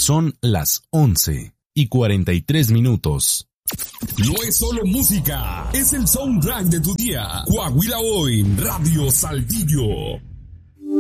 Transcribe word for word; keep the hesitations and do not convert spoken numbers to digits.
Son las once y cuarenta y tres minutos. No es solo música, es el soundtrack de tu día. Coahuila Hoy, Radio Saltillo.